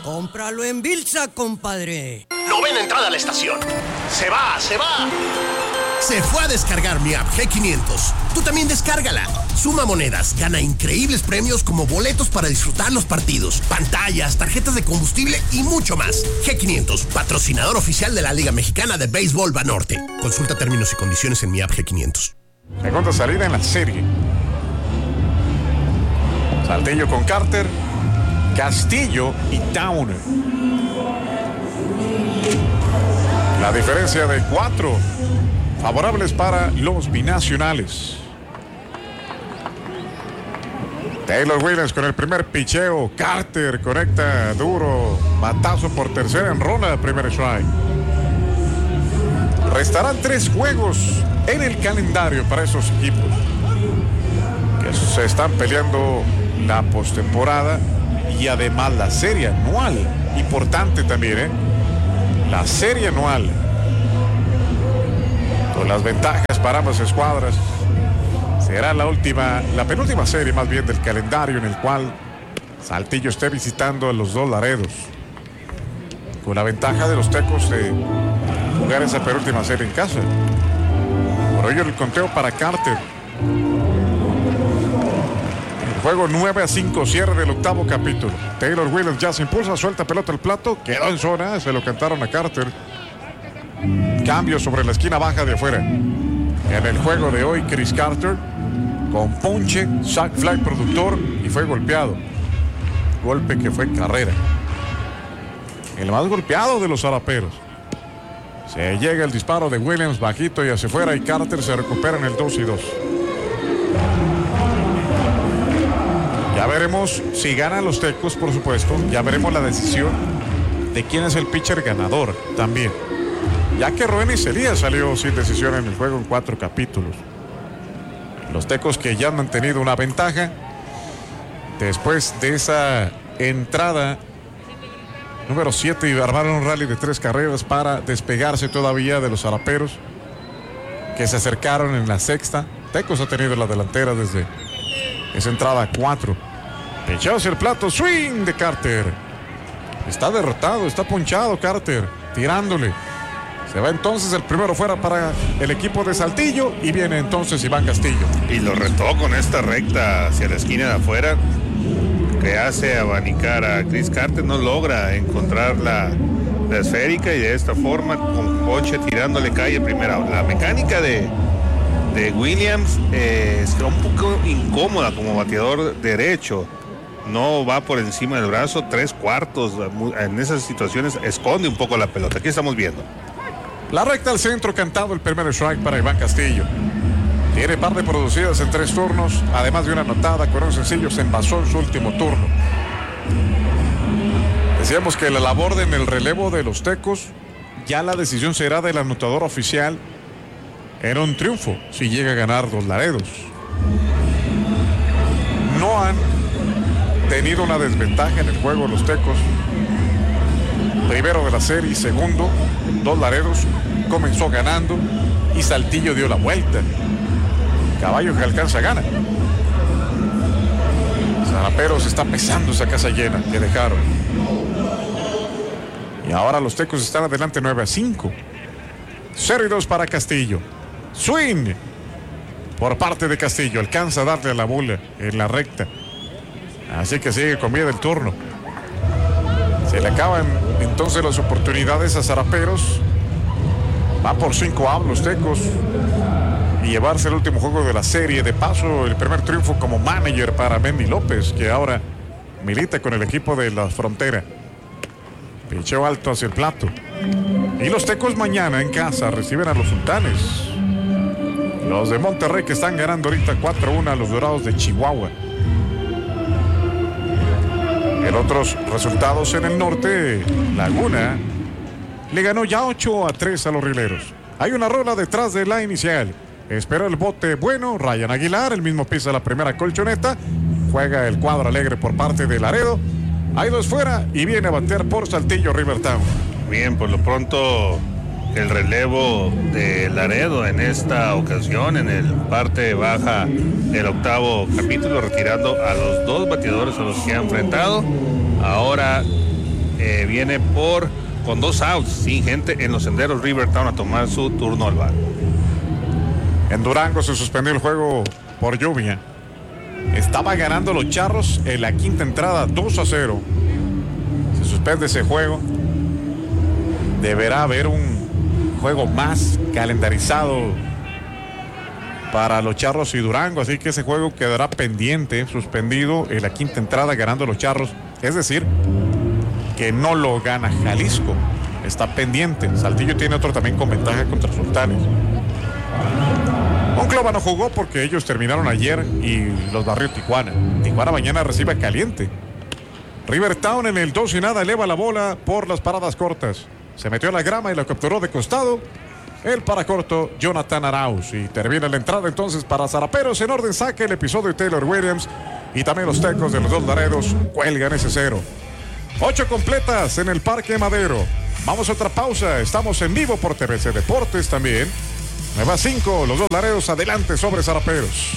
Cómpralo en Bilsa, compadre. Novena entrada a la estación. Se va. Se fue a descargar mi app G500. Tú también descárgala. Suma monedas, gana increíbles premios como boletos para disfrutar los partidos, pantallas, tarjetas de combustible y mucho más. G500, patrocinador oficial de la Liga Mexicana de Béisbol Banorte. Consulta términos y condiciones en mi app G500. Segunda salida en la serie. Saltillo con Carter, Castillo y Towner. La diferencia de 4 favorables para los binacionales. Taylor Williams con el primer picheo. Carter conecta duro. Batazo por tercera en ronda de primer strike. Restarán 3 juegos en el calendario para esos equipos que se están peleando la postemporada y además la serie anual. Importante también, la serie anual. Con las ventajas para ambas escuadras. Será la penúltima serie más bien del calendario en el cual Saltillo esté visitando a los dos Laredos. Con la ventaja de los Tecos de jugar esa penúltima serie en casa. Por ello el conteo para Carter. El juego 9-5, cierre del octavo capítulo. Taylor Williams ya se impulsa, suelta pelota al plato, quedó en zona, se lo cantaron a Carter. Cambio sobre la esquina baja de afuera. En el juego de hoy, Chris Carter con ponche, sac fly productor y fue golpeado. Golpe que fue carrera. El más golpeado de los zaraperos. Se llega el disparo de Williams bajito y hacia afuera y Carter se recupera en el 2-2. Ya veremos si ganan los Tecos, por supuesto. Ya veremos la decisión de quién es el pitcher ganador también. Ya que Roenis Elías salió sin decisión en el juego en 4 capítulos. Los Tecos que ya han mantenido una ventaja después de esa entrada número 7 y armaron un rally de 3 carreras para despegarse todavía de los zaraperos que se acercaron en la sexta. Tecos ha tenido la delantera desde esa entrada 4. Echó hacia el plato, swing de Carter. Está derrotado, está ponchado Carter, tirándole. Se va entonces el primero fuera para el equipo de Saltillo y viene entonces Iván Castillo. Y lo retó con esta recta hacia la esquina de afuera que hace abanicar a Chris Carter. No logra encontrar la esférica y de esta forma con coche tirándole calle primera. La mecánica de Williams está un poco incómoda como bateador derecho. No va por encima del brazo, 3/4. En esas situaciones esconde un poco la pelota. Aquí estamos viendo. La recta al centro, cantado el primer strike para Iván Castillo. Tiene par de producidas en 3 turnos, además de una anotada con un sencillo, se envasó en su último turno. Decíamos que la labor en el relevo de los Tecos, ya la decisión será del anotador oficial en un triunfo, si llega a ganar los Laredos. No han tenido una desventaja en el juego los Tecos. Primero de la serie, segundo, dos Laredos comenzó ganando y Saltillo dio la vuelta. Caballo que alcanza gana. Zaraperos está pesando esa casa llena que dejaron. Y ahora los Tecos están adelante 9-5. 0-2 para Castillo. Swing por parte de Castillo. Alcanza a darle a la bola en la recta. Así que sigue con vida el turno. Se le acaban entonces las oportunidades a Zaraperos. Va por 5 outs los Tecos y llevarse el último juego de la serie. De paso, el primer triunfo como manager para Mendy López, que ahora milita con el equipo de la Frontera. Picheo alto hacia el plato. Y los Tecos mañana en casa reciben a los Sultanes. Los de Monterrey que están ganando ahorita 4-1 a los Dorados de Chihuahua. En otros resultados en el norte, Laguna le ganó ya 8-3 a los Rieleros. Hay una rola detrás de la inicial. Espera el bote bueno, Ryan Aguilar, el mismo pisa la primera colchoneta. Juega el cuadro alegre por parte de Laredo. Hay 2 fuera y viene a batear por Saltillo Rivertown. Bien, por lo pronto el relevo de Laredo en esta ocasión, en el parte baja del octavo capítulo, retirando a los 2 bateadores a los que ha enfrentado. Ahora viene con 2 outs, sin gente en los senderos Rivertown a tomar su turno al bar. En Durango se suspendió el juego por lluvia. Estaba ganando los Charros en la quinta entrada 2-0. Se suspende ese juego. Deberá haber un juego más calendarizado para los Charros y Durango, así que ese juego quedará pendiente, suspendido en la quinta entrada, ganando los Charros. Es decir, que no lo gana Jalisco, está pendiente. Saltillo tiene otro también con ventaja contra Sultanes. Monclova no jugó porque ellos terminaron ayer y los barrió Tijuana. Tijuana mañana recibe a Caliente. Rivertown en el 2-0 eleva la bola por las paradas cortas. Se metió a la grama y la capturó de costado el paracorto Jonathan Arauz. Y termina la entrada entonces para Zaraperos en orden saque el episodio de Taylor Williams. Y también los Tecos de los Dos Laredos cuelgan ese 0. 8 completas en el Parque Madero. Vamos a otra pausa. Estamos en vivo por TVC Deportes también. 9-5, los Dos Laredos adelante sobre Zaraperos.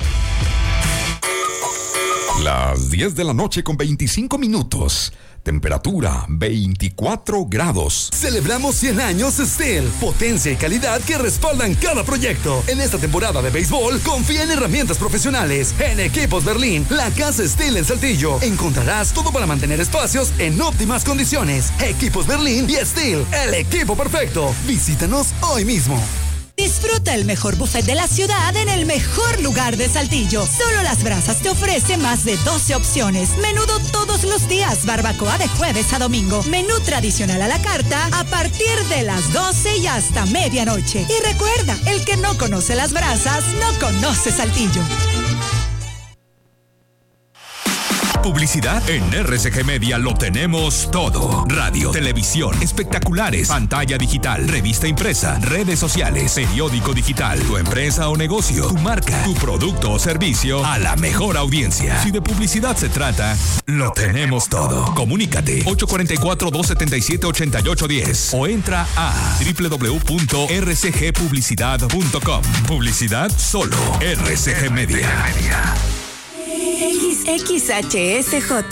Las 10 de la noche con 25 minutos. Temperatura 24 grados. Celebramos 100 años Steel. Potencia y calidad que respaldan cada proyecto. En esta temporada de béisbol, confía en herramientas profesionales. En Equipos Berlín, la casa Steel en Saltillo. Encontrarás todo para mantener espacios en óptimas condiciones. Equipos Berlín y Steel, el equipo perfecto. Visítanos hoy mismo. Disfruta el mejor buffet de la ciudad en el mejor lugar de Saltillo. Solo Las Brasas te ofrece más de 12 opciones. Menudo todos los días, barbacoa de jueves a domingo. Menú tradicional a la carta a partir de las 12 y hasta medianoche. Y recuerda, el que no conoce Las Brasas, no conoce Saltillo. Publicidad en RCG Media lo tenemos todo. Radio, televisión, espectaculares, pantalla digital, revista impresa, redes sociales, periódico digital, tu empresa o negocio, tu marca, tu producto o servicio a la mejor audiencia. Si de publicidad se trata, lo tenemos todo. Comunícate 844-277-8810 o entra a www.rcgpublicidad.com. Publicidad solo RCG Media. XHSJ